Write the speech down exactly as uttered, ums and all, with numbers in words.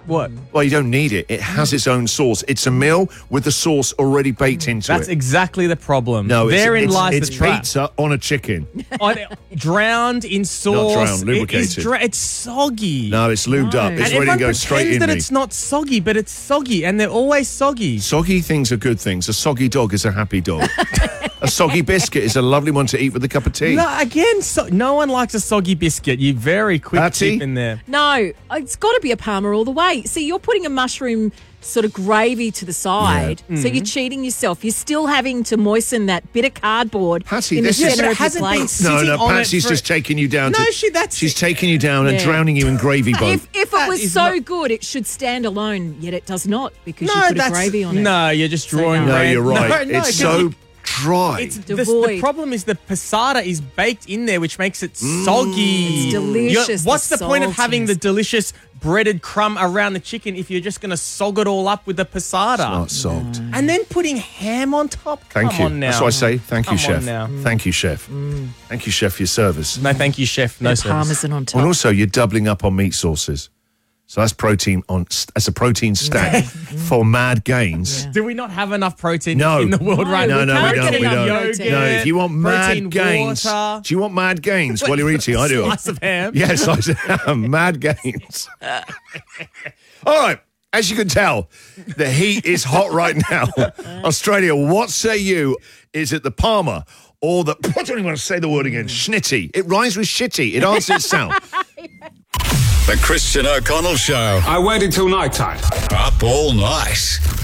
What? Well, you don't need it. It has its own sauce. It's a meal with the sauce already baked into That's it. exactly the problem. No, it's, Therein it's, lies it's the trap. pizza on a chicken. On- drowned in sauce. Not drowned, It is lubricated. dra- it's soggy. No, it's lubed No. up. It's and ready everyone to go straight pretends in that me. it's not soggy, but it's soggy, and they're always soggy. Soggy things are good things. A soggy dog is a happy dog. A soggy biscuit is a lovely one to eat with a cup of tea. No, again, so, no one likes a soggy biscuit. You very quick Patsy? tip in there. No, it's got to be a Parma all the way. See, you're putting a mushroom sort of gravy to the side, Yeah. so you're cheating yourself. You're still having to moisten that bit of cardboard Patsy, in the this is- centre Yeah, but it of your hasn't been plate. s- No, sitting no, on it Patsy's for- just taking you down. No, to, she- that's- she's taking you down and Yeah. drowning you in gravy boat. If, if it That was is so not- good, it should stand alone, yet it does not because you No, put a that's gravy on it. no. You're just drawing. no. no, ran- you're right. No, no, it's 'cause so you- dry. It's the, the Devoid. problem is the passata is baked in there, which makes it soggy. It's delicious, You're- What's the, the point of having the saltiness. delicious breaded crumb around the chicken if you're just going to sog it all up with the passata? Not sogged. And then putting ham on top? Thank Come you. on now. That's what I say. Thank Come you, on chef. now. Thank you, chef. Thank you, chef, for your service. No, thank you, chef. No No service. parmesan on top. And also, you're doubling up on meat sauces. So that's protein on as a protein stack for mad gains. Do we not have enough protein No. in the world No, right No, now? no, we can't don't. get We enough don't. protein. No, if you want mad protein gains, water. do you want mad gains while you're eating? I do. Slice of ham. Yes, I am. Mad gains. All right. As you can tell, the heat is hot right now. Australia, what say you? Is it the Parma or the, I don't even want to say the word again, schnitty? It rhymes with shitty. It answers itself. The Christian O'Connell Show. I waited till night time. Up all night.